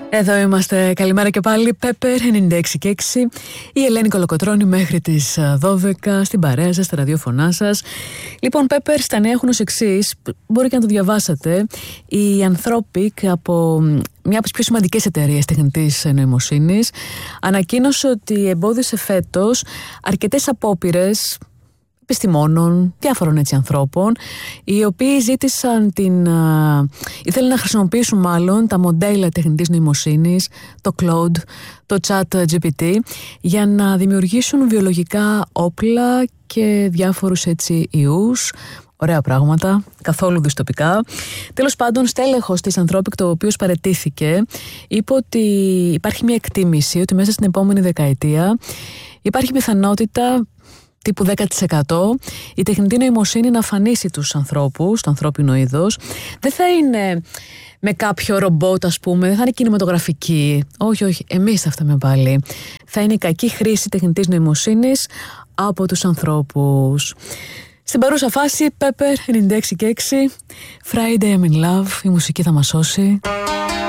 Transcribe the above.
Εδώ είμαστε, καλημέρα και πάλι, Πέπερ 96 και 6. Η Ελένη Κολοκοτρώνη μέχρι τις 12 στην παρέα σας, στα ραδιόφωνά σας. Λοιπόν, Πέπερ, στα νέα έχουν ως εξής, μπορεί και να το διαβάσατε. Η Anthropic, από μια από τις πιο σημαντικές εταιρείες τεχνητής νοημοσύνης, ανακοίνωσε ότι εμπόδισε φέτος αρκετές απόπειρες επιστημόνων, διάφορων έτσι ανθρώπων, οι οποίοι ήθελαν να χρησιμοποιήσουν μάλλον τα μοντέλα τεχνητής νοημοσύνης, το Claude, το ChatGPT, για να δημιουργήσουν βιολογικά όπλα και διάφορους έτσι ιούς. Ωραία πράγματα, καθόλου δυστοπικά. Τέλος πάντων, στέλεχος της Anthropic, το οποίος παραιτήθηκε, είπε ότι υπάρχει μια εκτίμηση ότι μέσα στην επόμενη δεκαετία υπάρχει πιθανότητα τύπου 10% η τεχνητή νοημοσύνη να αφανίσει τους ανθρώπους, το ανθρώπινο είδος. Δεν θα είναι με κάποιο ρομπότ, ας πούμε, δεν θα είναι κινηματογραφική. Όχι, εμείς θα φτάμε πάλι. Θα είναι η κακή χρήση τεχνητής νοημοσύνης από τους ανθρώπους. Στην παρούσα φάση, Pepper 96 και 6, Friday I'm in love, η μουσική θα μας σώσει.